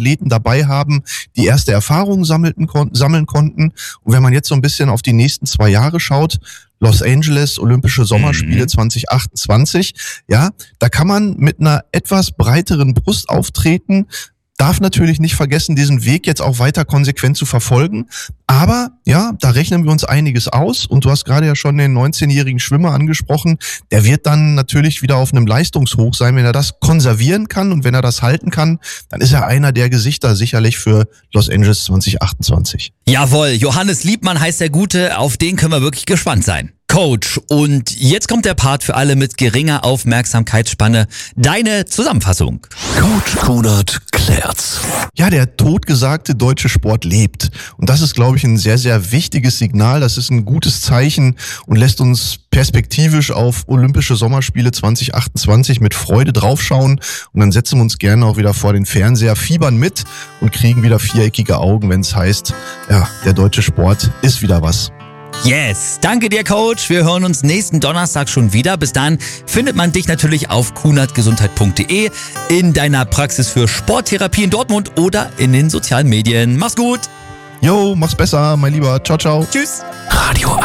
Athleten dabei haben, die erste Erfahrungen sammeln konnten. Und wenn man jetzt so ein bisschen auf die nächsten 2 Jahre schaut, Los Angeles, Olympische Sommerspiele 2028, ja, da kann man mit einer etwas breiteren Brust auftreten, darf natürlich nicht vergessen, diesen Weg jetzt auch weiter konsequent zu verfolgen. Aber ja, da rechnen wir uns einiges aus. Und du hast gerade ja schon den 19-jährigen Schwimmer angesprochen. Der wird dann natürlich wieder auf einem Leistungshoch sein. Wenn er das konservieren kann und wenn er das halten kann, dann ist er einer der Gesichter sicherlich für Los Angeles 2028. Jawohl, Johannes Liebmann heißt der Gute, auf den können wir wirklich gespannt sein. Coach, und jetzt kommt der Part für alle mit geringer Aufmerksamkeitsspanne. Deine Zusammenfassung. Coach Kunert klärt's. Ja, der totgesagte deutsche Sport lebt. Und das ist, glaube ich, ein sehr, sehr wichtiges Signal. Das ist ein gutes Zeichen und lässt uns perspektivisch auf Olympische Sommerspiele 2028 mit Freude draufschauen. Und dann setzen wir uns gerne auch wieder vor den Fernseher, fiebern mit und kriegen wieder viereckige Augen, wenn es heißt, ja, der deutsche Sport ist wieder was. Yes, danke dir, Coach. Wir hören uns nächsten Donnerstag schon wieder. Bis dann findet man dich natürlich auf kunertgesundheit.de, in deiner Praxis für Sporttherapie in Dortmund oder in den sozialen Medien. Mach's gut. Jo, mach's besser, mein Lieber. Ciao, ciao. Tschüss. Radio